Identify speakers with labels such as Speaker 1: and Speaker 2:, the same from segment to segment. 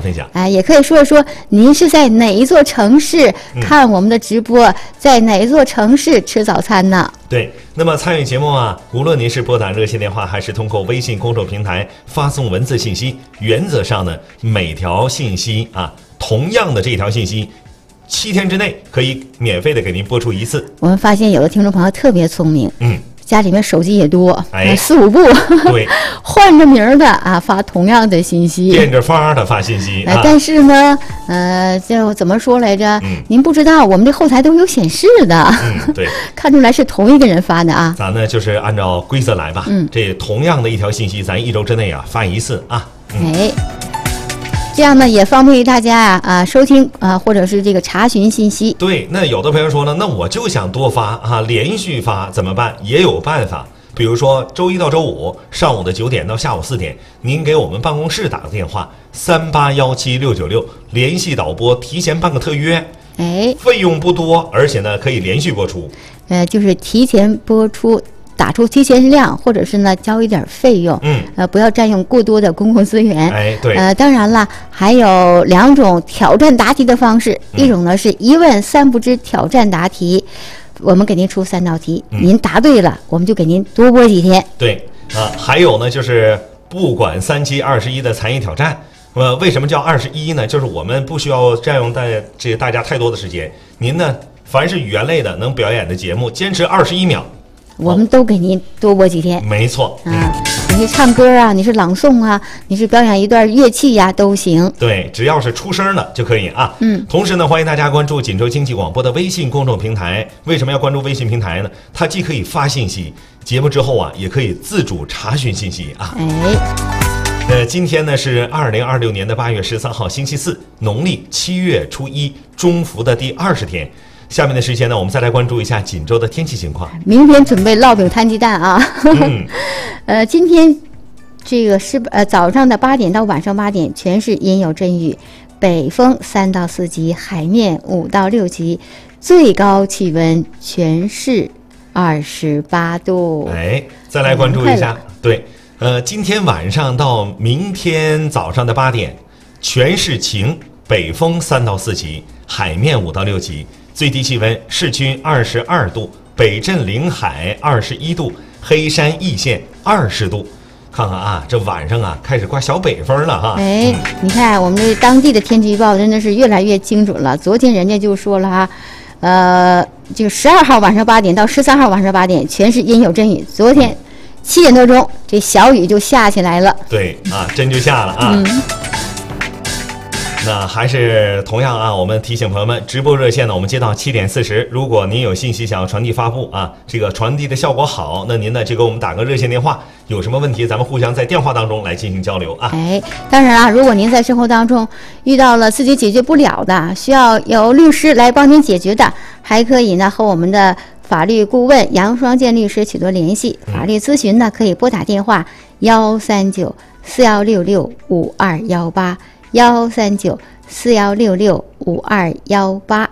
Speaker 1: 分享。
Speaker 2: 也可以说一说您是在哪一座城市看我们的直播，在哪一座城市吃早餐呢？
Speaker 1: 对，那么参与节目啊，无论您是拨打热线电话，还是通过微信公众平台发送文字信息，原则上呢，每条信息啊，同样的这条信息，7天之内可以免费的给您播出一次。
Speaker 2: 我们发现有的听众朋友特别聪明，家里面手机也多，4、5部，
Speaker 1: 对，
Speaker 2: 换着名的啊发同样的信息，
Speaker 1: 变着法儿的发信息。
Speaker 2: 但是呢，就怎么说来着？您不知道，我们这后台都有显示的，
Speaker 1: 对，
Speaker 2: 看出来是同一个人发的啊。
Speaker 1: 咱呢就是按照规则来吧，这同样的一条信息，咱1周之内啊发一次啊。
Speaker 2: 这样呢也方便于大家收听或者是这个查询信息。
Speaker 1: 对，那有的朋友说呢，那我就想多发连续发怎么办？也有办法。比如说周一到周五上午的9点到下午4点，您给我们办公室打个电话，38176696，联系导播，提前办个特约。费用不多，而且呢可以连续播出。
Speaker 2: 就是提前播出。打出提前量，或者是呢交一点费用，不要占用过多的公共资源。
Speaker 1: 对，
Speaker 2: 当然了，还有2种挑战答题的方式，一种呢是1问3不知挑战答题，我们给您出3道题，您答对了，我们就给您多播几天。
Speaker 1: 对，还有呢就是不管3期21的才艺挑战。为什么叫21呢？就是我们不需要占用大家太多的时间，您呢凡是语言类的能表演的节目，坚持21秒。
Speaker 2: 我们都给您多播几天。
Speaker 1: 没错，
Speaker 2: 你是唱歌啊，你是朗诵啊，你是表演一段乐器呀，都行。
Speaker 1: 对，只要是出声的就可以啊。同时呢，欢迎大家关注锦州经济广播的微信公众平台。为什么要关注微信平台呢？它既可以发信息，节目之后啊，也可以自主查询信息啊。今天呢是2026年的8月13号，星期四，农历7月初1，中伏的第20天。下面的时间呢，我们再来关注一下锦州的天气情况。
Speaker 2: 明天准备烙饼摊鸡蛋啊。今天这个是早上的8点到晚上8点，全市阴有阵雨，北风3到4级，海面5到6级，最高气温全市28度。
Speaker 1: 再来关注一下，对，今天晚上到明天早上的8点，全市晴，北风3到4级，海面5到6级。最低气温，市区22度，北镇临海21度，黑山易县20度。看看啊，这晚上啊开始刮小北风了哈。
Speaker 2: 你看我们这当地的天气预报真的是越来越精准了。昨天人家就说了哈，就12号晚上8点到13号晚上8点，全是阴有阵雨。昨天7点多钟，这小雨就下起来了。
Speaker 1: 对啊，真就下了啊。那还是同样啊，我们提醒朋友们，直播热线呢，我们接到7点40。如果您有信息想要传递发布啊，这个传递的效果好，那您呢就给我们打个热线电话，有什么问题咱们互相在电话当中来进行交流啊。
Speaker 2: 当然啊，如果您在生活当中遇到了自己解决不了的，需要有律师来帮您解决的，还可以呢和我们的法律顾问杨双建律师取得联系。法律咨询呢可以拨打电话139-4166-5218，139-4166-5218。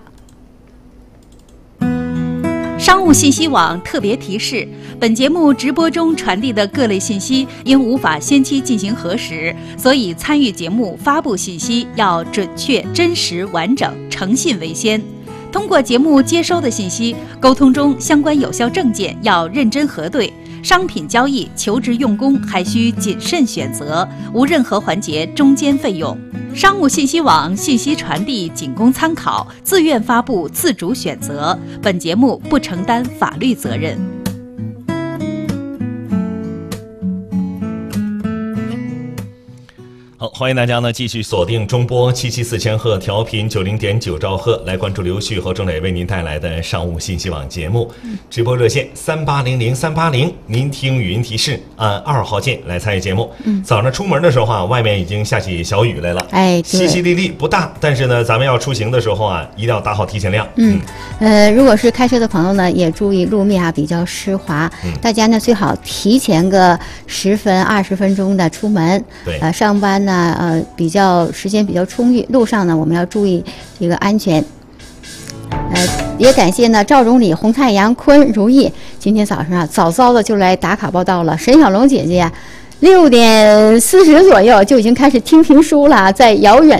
Speaker 3: 商务信息网特别提示：本节目直播中传递的各类信息，因无法先期进行核实，所以参与节目发布信息要准确、真实、完整，诚信为先。通过节目接收的信息，沟通中相关有效证件要认真核对，商品交易求职用工还需谨慎选择，无任何环节中间费用。商务信息网信息传递仅供参考，自愿发布自主选择。本节目不承担法律责任。
Speaker 1: 好，欢迎大家呢继续锁定中波774千赫调频90.9兆赫，来关注刘旭和郑磊为您带来的商务信息网节目。直播热线3800-380，您听语音提示按2号键来参与节目。早上出门的时候啊，外面已经下起小雨来了，淅淅沥沥不大，但是呢，咱们要出行的时候啊，一定要打好提前量。
Speaker 2: 如果是开车的朋友呢，也注意路面啊比较湿滑，大家呢最好提前个10分20分钟的出门。
Speaker 1: 对，
Speaker 2: 上班呢比较时间比较充裕，路上呢我们要注意这个安全。也感谢呢赵总理、红太阳、坤、如意，今天早上啊早早的就来打卡报道了。沈小龙姐姐6点40左右就已经开始听评书了，在遥远